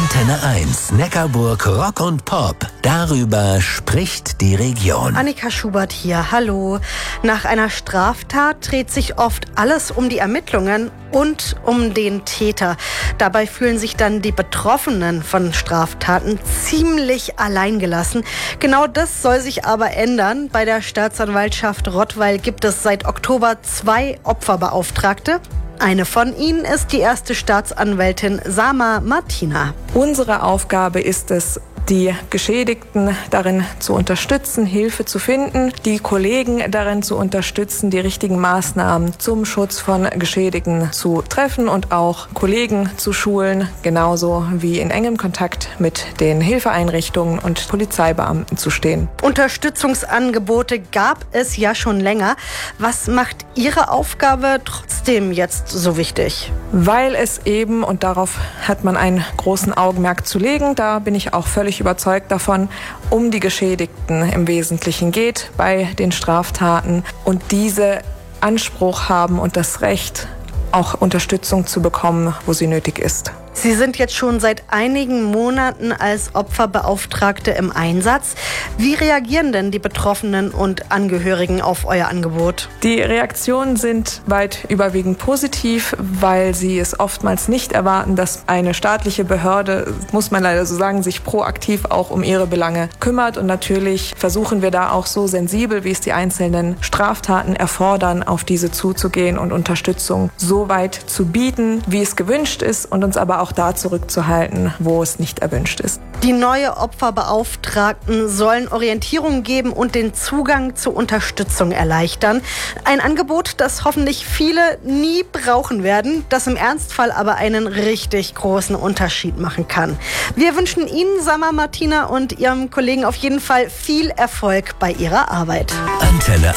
Antenne 1, Neckarburg Rock und Pop. Darüber spricht die Region. Annika Schubert hier, hallo. Nach einer Straftat dreht sich oft alles um die Ermittlungen und um den Täter. Dabei fühlen sich dann die Betroffenen von Straftaten ziemlich alleingelassen. Genau das soll sich aber ändern. Bei der Staatsanwaltschaft Rottweil gibt es seit Oktober 2 Opferbeauftragte. Eine von ihnen ist die erste Staatsanwältin Sama Martina. Unsere Aufgabe ist es, die Geschädigten darin zu unterstützen, Hilfe zu finden, die Kollegen darin zu unterstützen, die richtigen Maßnahmen zum Schutz von Geschädigten zu treffen und auch Kollegen zu schulen, genauso wie in engem Kontakt mit den Hilfeeinrichtungen und Polizeibeamten zu stehen. Unterstützungsangebote gab es ja schon länger. Was macht Ihre Aufgabe trotzdem jetzt so wichtig? Weil es eben, und darauf hat man einen großen Augenmerk zu legen, da bin ich auch völlig überzeugt davon, um die Geschädigten im Wesentlichen geht bei den Straftaten und diese Anspruch haben und das Recht, auch Unterstützung zu bekommen, wo sie nötig ist. Sie sind jetzt schon seit einigen Monaten als Opferbeauftragte im Einsatz. Wie reagieren denn die Betroffenen und Angehörigen auf euer Angebot? Die Reaktionen sind weit überwiegend positiv, weil sie es oftmals nicht erwarten, dass eine staatliche Behörde, muss man leider so sagen, sich proaktiv auch um ihre Belange kümmert. Und natürlich versuchen wir da auch so sensibel, wie es die einzelnen Straftaten erfordern, auf diese zuzugehen und Unterstützung so weit zu bieten, wie es gewünscht ist und uns aber auch da zurückzuhalten, wo es nicht erwünscht ist. Die neue Opferbeauftragten sollen Orientierung geben und den Zugang zur Unterstützung erleichtern. Ein Angebot, das hoffentlich viele nie brauchen werden, das im Ernstfall aber einen richtig großen Unterschied machen kann. Wir wünschen Ihnen, Sama Martina, und Ihrem Kollegen auf jeden Fall viel Erfolg bei Ihrer Arbeit. Antenne